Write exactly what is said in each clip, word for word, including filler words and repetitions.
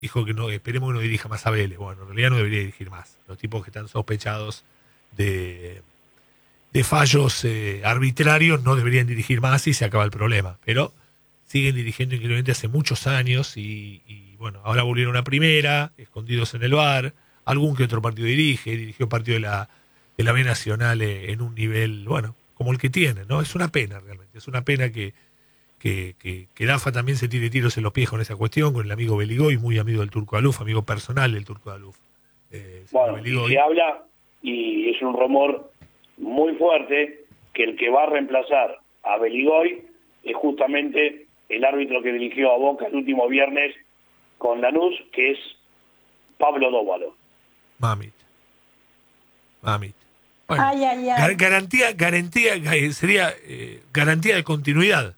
dijo que no, esperemos que no dirija más a Vélez. Bueno, en realidad no debería dirigir más. Los tipos que están sospechados de, de fallos eh, arbitrarios no deberían dirigir más y se acaba el problema. Pero siguen dirigiendo increíblemente hace muchos años y, y bueno, ahora volvieron a primera, escondidos en el V A R, algún que otro partido dirige, dirigió partido de la, de la B Nacional eh, en un nivel, bueno, como el que tiene, ¿no? Es una pena realmente, es una pena que que, que, que el A F A también se tire tiros en los pies con esa cuestión, con el amigo Beligoy, muy amigo del Turco Aluf, amigo personal del Turco Aluf. Eh, bueno, y se habla, y es un rumor muy fuerte, que el que va a reemplazar a Beligoy es justamente el árbitro que dirigió a Boca el último viernes con Lanús, que es Pablo Dóvalo. Mamit. Mamit. Bueno, ay, ay, ay. Gar garantía, garantía, sería eh, garantía de continuidad.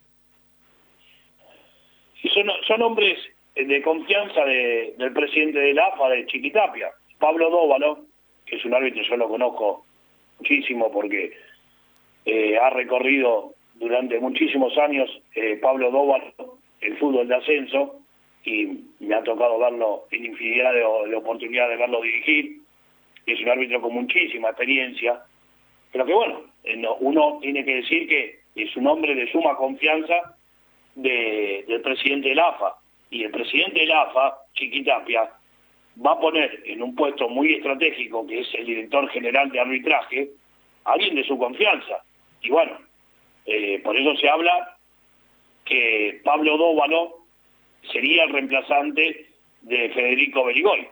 Y son, son hombres de confianza de, del presidente de la A F A, de Chiquitapia. Pablo Dóvalo, que es un árbitro, yo lo conozco muchísimo porque eh, ha recorrido durante muchísimos años eh, Pablo Dóvalo el fútbol de ascenso y me ha tocado verlo en infinidad de, de oportunidades de verlo dirigir. Es un árbitro con muchísima experiencia, pero que bueno, uno tiene que decir que es un hombre de suma confianza de, del presidente de la A F A, y el presidente de la A F A, Chiquitapia, va a poner en un puesto muy estratégico, que es el director general de arbitraje, a alguien de su confianza. Y bueno, eh, por eso se habla que Pablo Dóvalo sería el reemplazante de Federico Beligoy.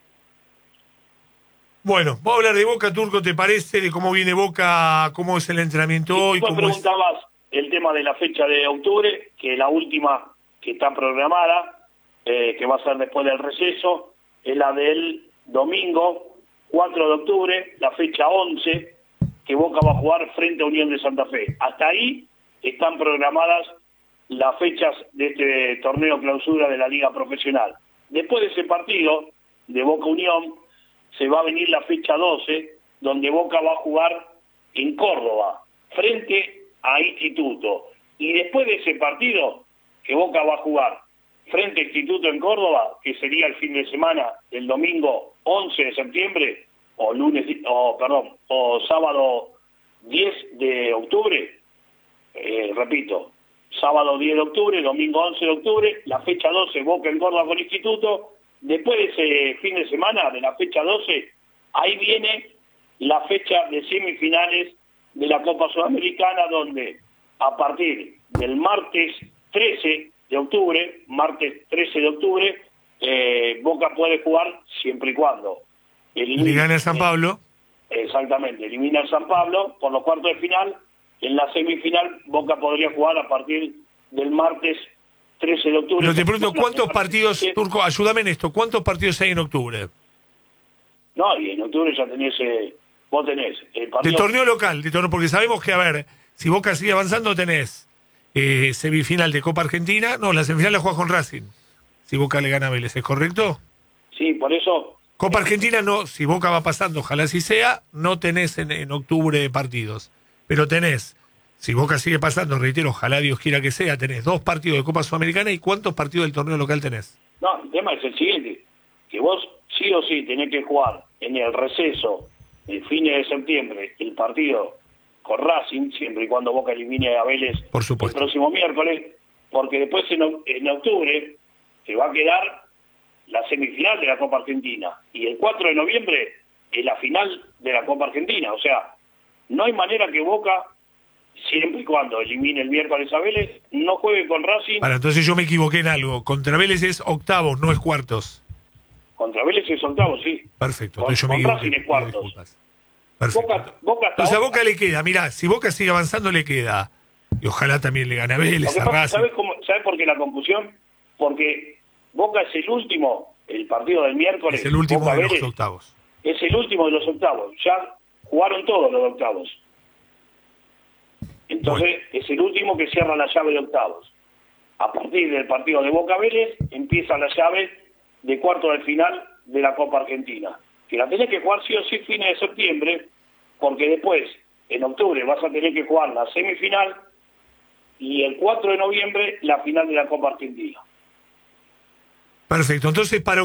Bueno, vamos a hablar de Boca, Turco, ¿te parece? De cómo viene Boca, cómo es el entrenamiento y hoy. Tú me cómo preguntabas es... el tema de la fecha de octubre, que es la última que está programada, eh, que va a ser después del receso, es la del domingo cuatro de octubre, la fecha once, que Boca va a jugar frente a Unión de Santa Fe. Hasta ahí están programadas las fechas de este torneo clausura de la Liga Profesional. Después de ese partido de Boca Unión, se va a venir la fecha doce, donde Boca va a jugar en Córdoba, frente a Instituto. Y después de ese partido, que Boca va a jugar frente a Instituto en Córdoba, que sería el fin de semana, el domingo once de septiembre, o lunes, o perdón, o sábado diez de octubre, eh, repito, sábado diez de octubre, domingo once de octubre, la fecha doce, Boca en Córdoba con Instituto. Después de ese fin de semana, de la fecha doce, ahí viene la fecha de semifinales de la Copa Sudamericana, donde a partir del martes trece de octubre, martes trece de octubre, eh, Boca puede jugar siempre y cuando le gane a San Pablo. Eh, exactamente, elimina a San Pablo por los cuartos de final. En la semifinal, Boca podría jugar a partir del martes trece de octubre. Pero te pregunto, ¿cuántos partidos, Turco, ayúdame en esto, cuántos partidos hay en octubre? No, y en octubre ya tenés, eh, vos tenés el partido... De torneo local, de torneo, porque sabemos que, a ver, si Boca sigue avanzando tenés eh, semifinal de Copa Argentina, no, la semifinal la juega con Racing, si Boca le gana a Vélez, ¿es correcto? Sí, por eso... Copa Argentina no, si Boca va pasando, ojalá así sea, no tenés en, en octubre partidos, pero tenés... Si Boca sigue pasando, reitero, ojalá Dios quiera que sea, tenés dos partidos de Copa Sudamericana y ¿cuántos partidos del torneo local tenés? No, el tema es el siguiente, que vos sí o sí tenés que jugar en el receso, el fin de septiembre, el partido con Racing, siempre y cuando Boca elimine a Vélez por supuesto el próximo miércoles, porque después en, en octubre se va a quedar la semifinal de la Copa Argentina, y el cuatro de noviembre es la final de la Copa Argentina. O sea, no hay manera que Boca, siempre y cuando elimine el miércoles a Vélez, no juegue con Racing. Para, entonces yo me equivoqué en algo. Contra Vélez es octavos, no es cuartos. Contra Vélez es octavos, sí. Perfecto. Con, entonces yo con me equivoqué. Racing es cuartos. Perfecto. Boca, Boca entonces a Boca le queda, mirá, si Boca sigue avanzando le queda. Y ojalá también le gane a Vélez, a Racing. ¿Sabes cómo, ¿Sabes por qué la confusión? Porque Boca es el último, el partido del miércoles. Es el último Boca de Vélez, los octavos. Es el último de los octavos. Ya jugaron todos los octavos. Entonces, bueno, es el último que cierra la llave de octavos. A partir del partido de Boca Vélez, empieza la llave de cuarto de final de la Copa Argentina. Que la tenés que jugar sí o sí fines de septiembre, porque después, en octubre, vas a tener que jugar la semifinal y el cuatro de noviembre la final de la Copa Argentina. Perfecto. Entonces, para